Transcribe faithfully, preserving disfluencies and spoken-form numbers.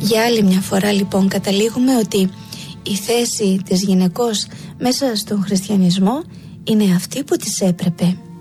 Για άλλη μια φορά λοιπόν καταλήγουμε ότι η θέση της γυναικός μέσα στον χριστιανισμό είναι αυτή που της έπρεπε.